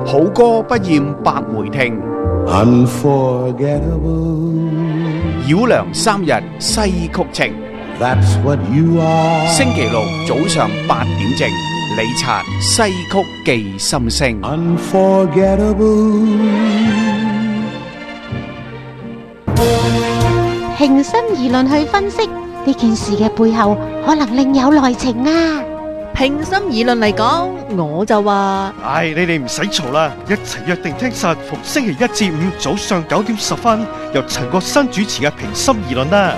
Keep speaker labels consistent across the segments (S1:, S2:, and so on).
S1: 好歌不厭百回聽。
S2: Unforgettable.
S1: 繞梁三日西曲情。
S2: That's what you are.
S1: 星期六早上8點正，李察西曲記心聲。
S2: Unforgettable.
S3: 平心而論去分析呢件事嘅背後，可能另有內情啊！
S4: 平心而論嚟講，我就話：
S5: 唉，你哋唔使嘈啦，一齊約定聽實逢星期一至五早上9點10分，由陳國新主持嘅平心而論啦。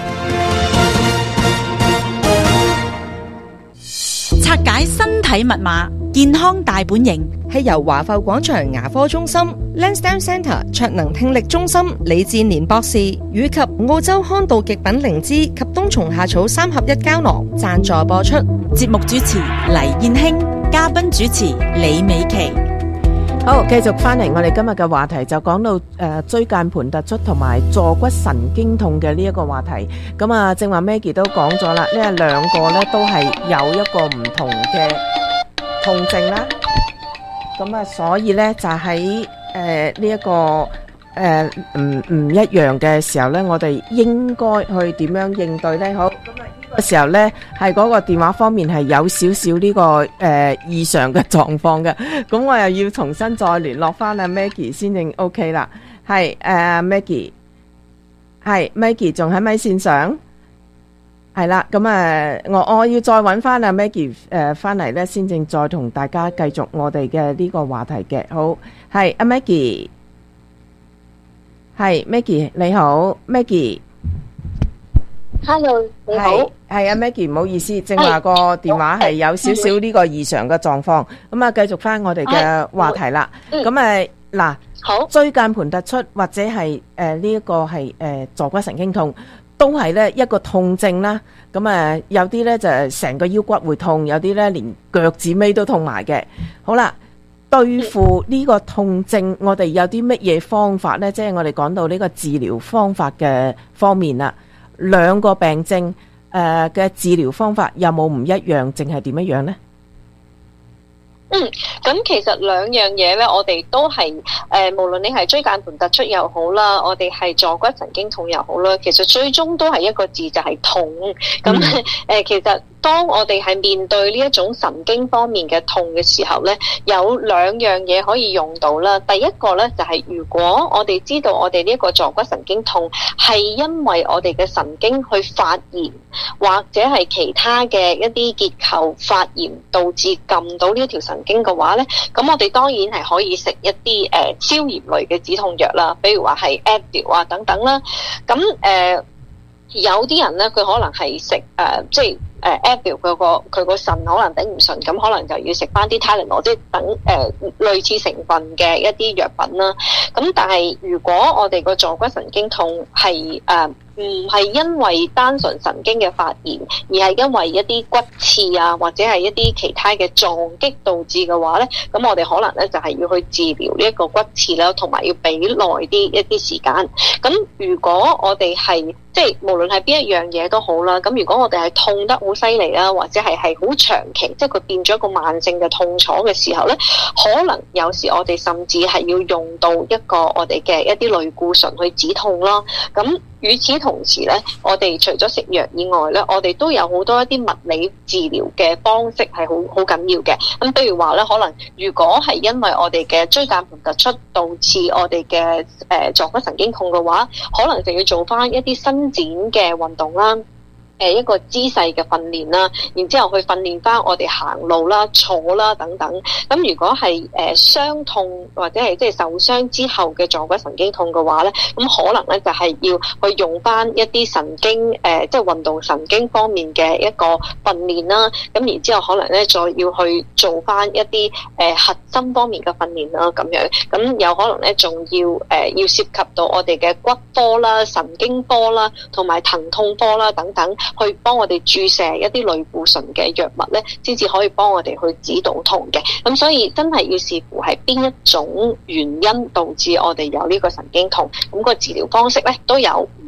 S6: 拆解身體密碼，健康大本營，
S7: 係由華埠廣場牙科中心、Lansdowne Centre 卓能聽力中心李志年博士以及澳洲康道極品靈芝及冬蟲夏草3合1膠囊贊助播出。
S6: 節目主持黎燕卿，嘉賓主持李美琪。
S8: 好，繼續翻嚟，我哋今日嘅話題就講到椎間盤突出同埋坐骨神經痛嘅呢一個話題。咁啊，正話 Maggie 都講咗啦，呢兩個咧都係有一個唔同嘅痛症啦。咁啊，所以咧就喺呢一個唔一樣嘅時候咧，我哋應該去點樣應對咧？好，咁啊呢個時候咧係嗰個電話方面係有少少呢個異常嘅狀況嘅，咁我又要重新再聯絡翻阿 Maggie 先正 OK 啦。係Maggie， 係 Maggie 仲喺咪線上？係啦，咁我要再揾翻阿 Maggie 翻嚟咧，先正再同大家繼續我哋嘅呢個話題嘅。好，係阿 Maggie。係 Maggie 你好
S9: Maggie。Hello， 你好。
S8: 係阿 Maggie， 唔好意思，正話個電話係有少少呢個異常嘅狀況。咁啊，繼續翻我哋嘅話題啦。咁嗱，
S9: 好，
S8: 椎間盤突出或者係呢一個係坐骨神經痛，都係咧一個痛症啦。咁有啲咧就成個腰骨會痛，有啲咧連腳趾尾都痛埋嘅。好啦。對付呢個痛症，我哋有啲乜嘢方法呢？即係我哋講到呢個治療方法嘅方面啦。兩個病症嘅治療方法有冇唔一樣，淨係點樣呢？
S9: 咁其實兩樣嘢咧，我哋都係無論你係椎間盤突出又好啦，我哋係坐骨神經痛又好啦，其實最終都係一個字，就係痛。咁其實當我哋係面對呢一種神經方面嘅痛嘅時候咧，有兩樣嘢可以用到啦。第一個咧就係如果我哋知道我哋呢一個坐骨神經痛係因為我哋嘅神經去發炎，或者係其他嘅一啲結構發炎導致撳到呢一條神經嘅話咧，咁我哋當然係可以食一啲消炎類嘅止痛藥啦，比如話係 Advil 啊等等啦。咁有啲人咧，佢可能係食即係Advil 佢個腎可能頂唔順，咁可能就要食翻啲 Tylenol，即係等類似成分嘅一啲藥品啦。咁但係如果我哋個坐骨神經痛係唔係因為單純神經嘅發炎，而係因為一啲骨刺啊，或者係一啲其他嘅撞擊導致嘅話咧，咁我哋可能咧就係要去治療呢一個骨刺啦，同埋要俾耐啲一啲時間。咁如果我哋係即係無論係邊一樣嘢都好啦，咁如果我哋係痛得好犀利啦，或者係好長期，即係佢變咗一個慢性嘅痛楚嘅時候咧，可能有時我哋甚至係要用到一個我哋嘅一啲類固醇去止痛啦。咁與此同時咧，我哋除咗食藥以外咧，我哋都有好多一啲物理治療嘅方式係好緊要嘅。咁譬如話咧，可能如果係因為我哋嘅椎間盤突出導致我哋嘅坐骨神經痛嘅話，可能就要做翻一啲伸展嘅運動啦。一個姿勢嘅訓練啦，然之後去訓練翻我哋行路啦、坐啦等等。咁如果係傷痛或者係即係受傷之後嘅坐骨神經痛嘅話咧，咁可能咧就係要去用翻一啲神經即係運動神經方面嘅一個訓練啦。咁然之後可能咧再要去做翻一啲核心方面嘅訓練啦，咁樣。咁有可能咧仲要涉及到我哋嘅骨科啦、神經科啦，同埋疼痛科啦等等。去幫我哋注射一啲類固醇嘅藥物咧，先至可以幫我哋去止到痛嘅。咁所以真係要視乎係邊一種原因導致我哋有呢個神經痛，咁個治療方式咧都有唔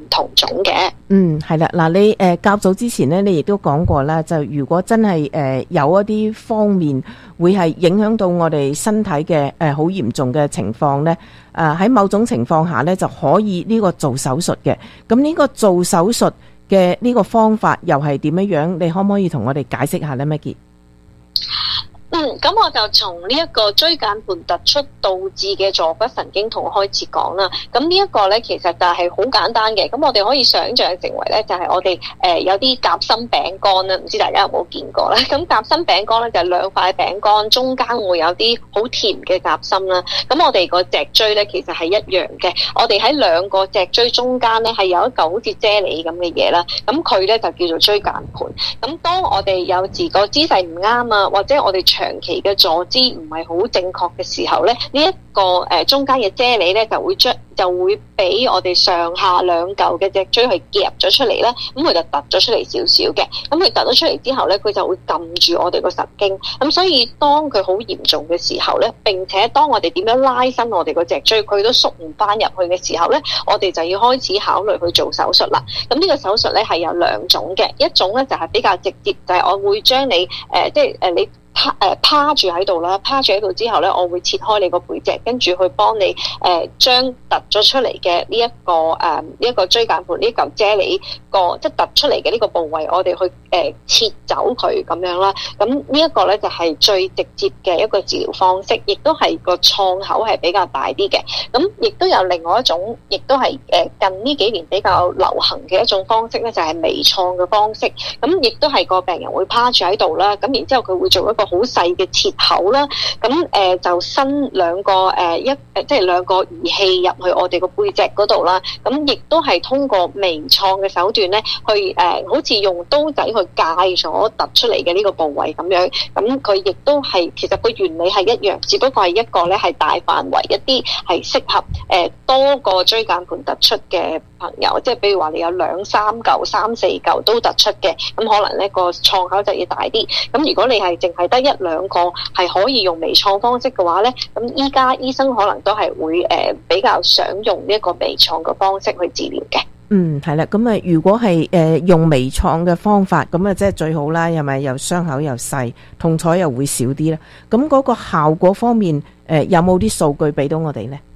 S9: 同種嘅。
S8: 係啦，嗱，你較早之前呢，你亦都講過啦，就如果真係有一啲方面會係影響到我哋身體嘅好嚴重嘅情況呢，喺某種情況下呢，就可以呢個做手術嘅。咁呢個做手術嘅呢個方法又係點樣？你可唔可以同我哋解釋下呢？Maggie？
S9: 咁我就從呢一個椎間盤突出導致嘅坐骨神經痛開始講啦。咁呢一個咧，其實就係好簡單嘅。咁我哋可以想像成為咧，就係我哋有啲夾心餅乾啦，唔知大家有冇見過咧？咁夾心餅乾咧就係兩塊餅乾，中間會有啲好甜嘅夾心啦。咁我哋個脊椎咧其實係一樣嘅。我哋喺兩個脊椎中間咧係有一嚿好似啫喱咁嘅嘢啦。咁佢咧就叫做椎間盤。咁當我哋有時個姿勢唔啱啊，或者我哋長期嘅坐姿唔係好正確嘅時候咧，呢一個中間嘅啫喱咧就會俾我哋上下兩嚿嘅脊椎去夾咗出嚟啦，咁佢就突咗出嚟少少嘅，咁佢突咗出嚟之後咧，佢就會撳住我哋個神經，咁所以當佢好嚴重嘅時候咧，並且當我哋點樣拉伸我哋個脊椎，佢都縮唔翻入去嘅時候咧，我哋就要開始考慮去做手術啦。咁呢個手術咧係有兩種嘅，一種咧就係比較直接，就係我會將你你趴住喺度啦，趴住喺度之後咧，我會切開你個背脊，跟住去幫你將突咗出嚟嘅呢一個椎間盤呢嚿啫喱即係突出嚟嘅呢個部位，我哋去切走佢咁樣啦。咁呢一個咧就係最直接嘅一個治療方式，亦都係個創口係比較大啲嘅。咁亦都有另外一種，亦都係近呢幾年比較流行嘅一種方式咧，就係微創嘅方式。咁亦都係個病人會趴住喺度啦，咁然之後佢會做一個好細嘅切口啦，咁就伸兩個即係兩個儀器入去我哋個背脊嗰度啦，咁亦都係通過微創嘅手段咧，去好似用刀仔去界咗突出嚟嘅呢個部位咁樣，咁佢亦都係其實個原理係一樣，只不過係一個咧係大範圍一啲係適合多個椎間盤突出嘅朋友，即係比如話你有兩三嚿、三四嚿都突出嘅，咁可能呢個創口就要大啲。咁如果你係淨係得一兩個係可以用微創方式嘅話咧，咁依家醫生可能都係會比較想用呢一個微創嘅方式去治療嘅。
S8: 係啦，咁啊，如果係用微創嘅方法，咁啊即係最好啦，係咪又傷口又細，痛楚又會少啲啦？咁嗰個效果方面，有冇啲數據俾到我哋咧？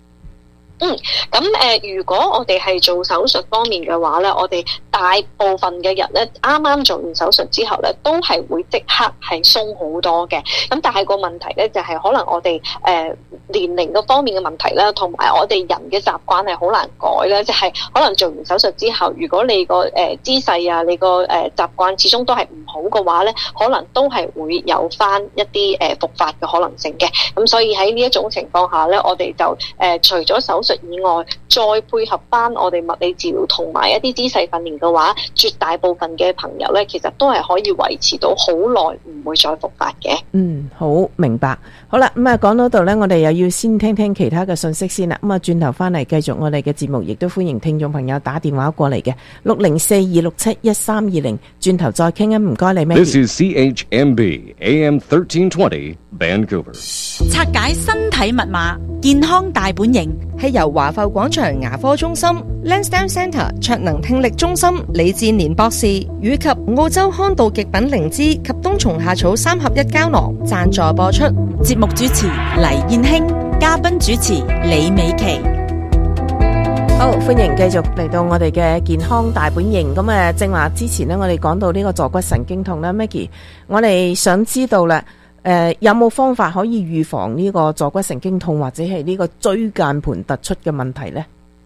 S9: 如果我哋係做手術方面嘅話咧，我哋大部分嘅人咧，啱啱做完手術之後咧，都係會即刻係鬆好多嘅。咁但係個問題咧，就係可能我哋年齡嗰方面嘅問題啦，同埋我哋人嘅習慣係好難改啦。即係可能做完手術之後，如果你個姿勢啊，你個習慣始終都係唔好嘅話咧，可能都係會有翻一啲復發嘅可能性嘅。咁所以喺呢一種情況下咧，我哋就除咗手術以外，再配合翻我哋物理治療同埋一啲姿勢訓練嘅話，絕大部分嘅朋友咧，其實都係可以維持到好耐，唔會再復發嘅。
S8: 好明白。好啦，咁啊講到度咧，我哋又要先聽聽其他嘅信息先啦。咁啊轉頭翻嚟繼續我哋嘅節目，亦都歡迎聽眾朋友打電話過嚟嘅604-267-1320，轉頭再傾啊！唔該你咩？
S10: This is CHMB AM 1320 Vancouver。
S6: 拆解身體密碼，健康大本營，
S7: 係由華埠廣場牙科中心 Lansdowne Centre 卓能聽力中心李志年博士以及澳洲康道極品靈芝及冬蟲夏草3合1膠囊贊助播出。
S6: 節目主持黎燕興，嘉賓主持李美琪。
S8: 好，歡迎繼續嚟到我哋嘅健康大本營。咁正話之前呢，我哋講到呢個坐骨神經痛啦 ，Maggie， 我哋想知道啦，有冇方法可以預防呢個坐骨神經痛或者係呢個椎間盤突出嘅問題呢？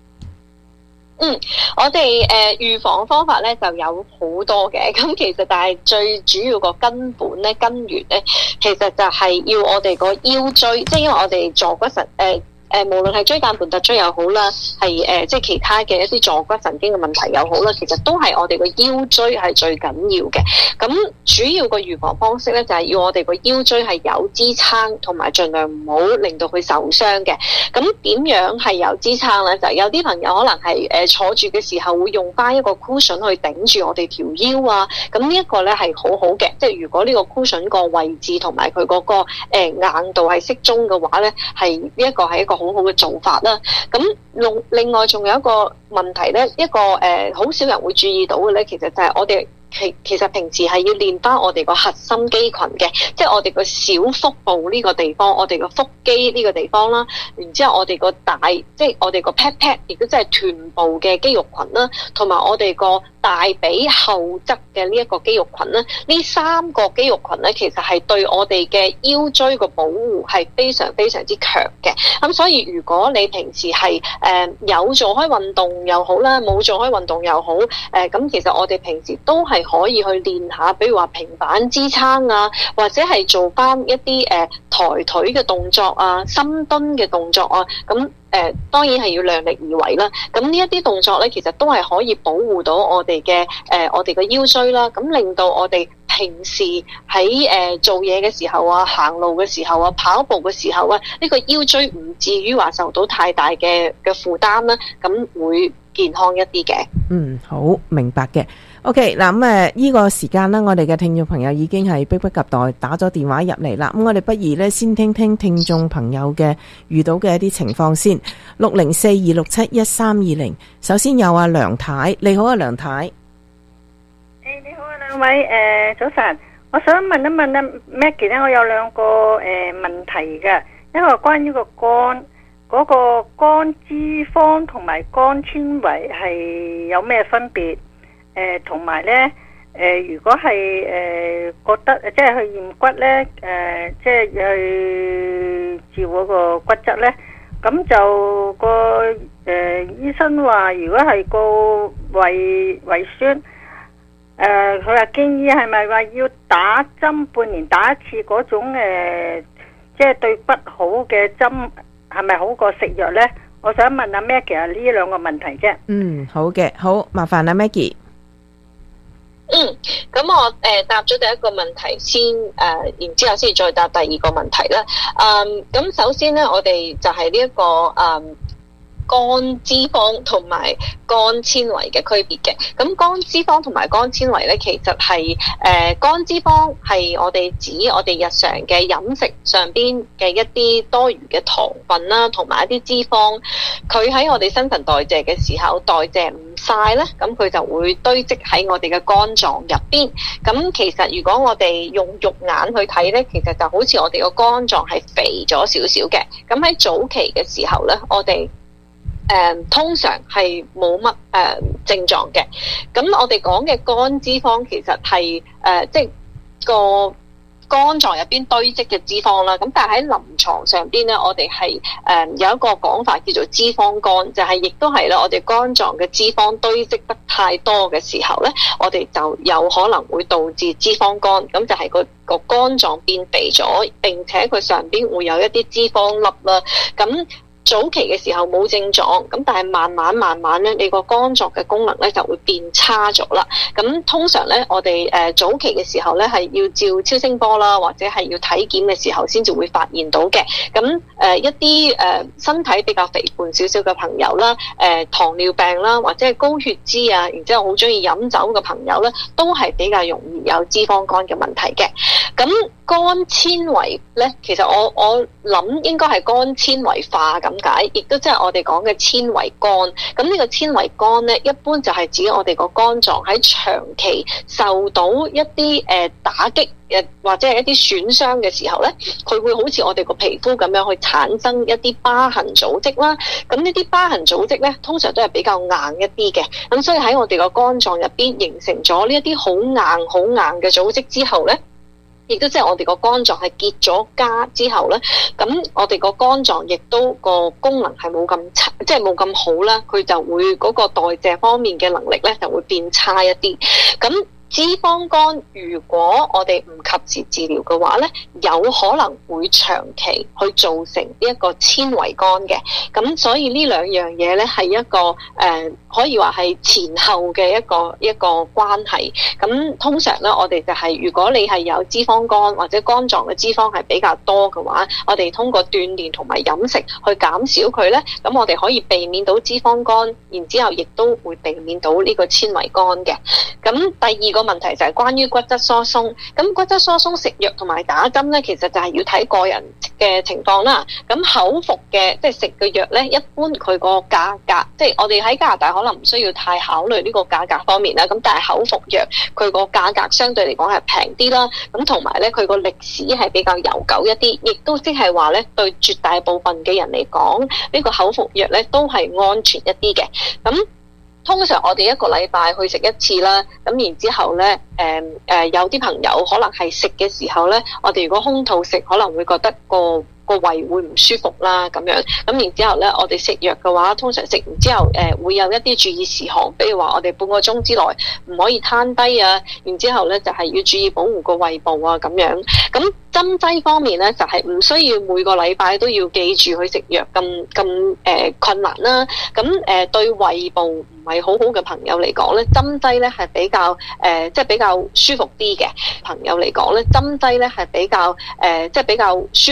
S9: 我哋預防方法咧就有好多嘅，咁其實但係最主要個根本咧根源咧，其實就係要我哋個腰椎，即係因為我哋坐骨神無論係椎間盤突出又好啦，係即係其他嘅一啲坐骨神經嘅問題又好啦，其實都係我哋個腰椎係最緊要嘅。咁主要個預防方式咧，就係要我哋個腰椎係有支撐，同埋盡量唔好令到佢受傷嘅。咁點樣係有支撐咧？就係有啲朋友可能係坐住嘅時候會用翻一個 cushion 去頂住我哋條腰啊。咁呢一個咧係好好嘅，即係如果呢個 cushion 個位置同埋佢嗰個硬度係適中嘅話咧，係呢一個係一個好好嘅做法啦。咁另外仲有一個問題咧，一個好少人會注意到嘅咧，其實就係我哋其實平時係要練翻我哋個核心肌群嘅，即係我哋個小腹部呢個地方，我哋個腹肌呢個地方啦，然之後我哋個即係我哋個 pat pat， 亦都即係臀部嘅肌肉群啦，同埋我哋個大髀後側嘅呢一個肌肉群啦，呢三個肌肉群咧，其實係對我哋嘅腰椎個保護係非常非常之強嘅。咁所以如果你平時係有做開運動又好啦，冇做開運動又好，咁其實我哋平時都係可以去練下，比如話平板支撐啊，或者係做翻一啲抬腿嘅動作啊、深蹲嘅動作啊，咁當然係要量力而為啦。咁呢一啲動作咧，其實都係可以保護到我哋嘅我哋嘅腰椎啦，咁令到我哋平時喺做嘢嘅時候啊、行路嘅時候啊、跑步嘅時候啊，呢個腰椎唔至於話受到太大嘅負擔啦，咁會健康一啲嘅。
S8: 好明白嘅。OK， 嗱咁呢個時間呢，我哋嘅聽眾朋友已經係迫不及待打咗電話入嚟啦。咁我哋不如呢，先聽聽聽眾朋友嘅遇到嘅一啲情況先。604-267-1320，首先有阿梁太，你好啊，梁太。
S11: 你好啊，兩位早晨，我想問一問啊 Maggie 咧，我有兩個問題嘅，一個關於個肝嗰個肝脂肪同埋肝纖維係有咩分別？同埋咧，如果係覺得即係去驗骨咧，即係去照嗰個骨質咧，咁就個醫生話，如果係個胃酸，佢話建議係咪話要打針半年打一次嗰種即係對骨好嘅針，係咪好過食藥咧？我想問阿 Maggie 呢兩個問題啫。
S8: 好嘅，好麻煩阿 Maggie。
S9: 咁我答咗第一個問題先，然之後先再答第二個問題啦。咁首先咧，我哋就係呢一個肝脂肪同埋肝纖維嘅區別嘅。咁肝脂肪同埋肝纖維咧，其實係肝脂肪係我哋指我哋日常嘅飲食上邊嘅一啲多餘嘅糖分啦，同埋一啲脂肪，佢喺我哋新陳代謝嘅時候代謝唔晒咧，咁佢就會堆積喺我哋嘅肝臟入邊。咁其實如果我哋用肉眼去睇咧，其實就好似我哋個肝臟係肥咗少少嘅。咁喺早期嘅時候咧，我哋通常係冇乜症狀嘅。咁我哋講嘅肝脂肪其實係即係個肝臟入邊堆積嘅脂肪啦。咁但係喺臨床上邊咧，我哋係有一個講法叫做脂肪肝，就係亦都係咧，我哋肝臟嘅脂肪堆積得太多嘅時候咧，我哋就有可能會導致脂肪肝。咁就係個肝臟變肥咗，並且佢上邊會有一啲脂肪粒啦。咁早期嘅時候冇症狀，咁但係慢慢咧，你個肝臟嘅功能咧就會變差咗啦。咁通常咧，我哋早期嘅時候咧係要照超聲波啦，或者係要體檢嘅時候先至會發現到嘅。咁一啲身體比較肥胖少少嘅朋友啦，糖尿病啦，或者係高血脂啊，然之後好中意飲酒嘅朋友咧，都係比較容易有脂肪肝嘅問題嘅。咁肝纖維咧，其實我諗應該係肝纖維化咁解，亦都即係我哋講嘅纖維肝。咁呢個纖維肝咧，一般就係指我哋個肝臟喺長期受到一啲打擊或者係一啲損傷嘅時候咧，佢會好似我哋個皮膚咁樣去產生一啲疤痕組織啦。咁呢啲疤痕組織咧，通常都係比較硬一啲嘅。咁所以喺我哋個肝臟入邊形成咗呢一啲好硬嘅組織之後咧，亦都即係我哋個肝臟係結咗痂之後咧，咁我哋個肝臟亦都個功能係冇咁差，即係冇咁好啦，佢就會嗰個代謝方面嘅能力咧就會變差一啲。咁脂肪肝如果我哋唔及時治療嘅話咧，有可能會長期去造成呢一個纖維肝嘅。咁所以呢兩樣嘢咧係一個可以話係前後嘅一個關係。咁通常咧，我哋就係如果你係有脂肪肝或者肝臟嘅脂肪係比較多嘅話，我哋通過鍛鍊同埋飲食去減少佢咧，咁我哋可以避免到脂肪肝，然之後亦都會避免到呢個纖維肝嘅。咁第二個問題就係關於骨質疏鬆。咁骨質疏鬆食藥同埋打針咧，其實就係要睇個人嘅情況啦。咁口服嘅即係食嘅藥咧，一般佢個價格，即係我哋喺加拿大可能唔需要太考慮呢個價格方面啦。咁但係口服藥佢個價格相對嚟講係平啲啦。咁同埋咧，佢個歷史係比較悠久一啲，亦都即係話咧，對絕大部分嘅人嚟講，呢個口服藥咧都係安全一啲嘅。咁通常我哋一個禮拜去食一次啦，咁然之後咧，有啲朋友可能係食嘅時候咧，我哋如果空肚食，可能會覺得個胃會唔舒服啦咁樣。咁然之後咧，我哋食藥嘅話，通常食完之後，會有一啲注意事項，比如話我哋半個鐘之內唔可以攤低啊，然之後咧就係要注意保護個胃部啊咁樣。咁針劑方面咧，就係唔需要每個禮拜都要記住去食藥咁困難啦。咁對胃部唔係好好嘅朋友嚟講咧，針劑咧係比較即係比較舒服啲嘅朋友嚟講咧，針劑咧係比較即係比較舒